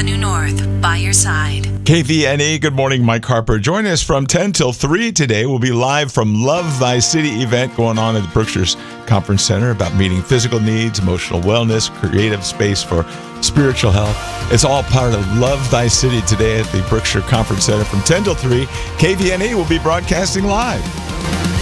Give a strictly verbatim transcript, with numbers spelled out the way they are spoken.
Avenue North, by your side. K V N E, good morning, Mike Harper. Join us from ten till three today. We'll be live from Love Thy City event going on at the Berkshire's Conference Center about meeting physical needs, emotional wellness, creative space for spiritual health. It's all part of Love Thy City today at the Berkshire Conference Center from ten till three. K V N E will be broadcasting live.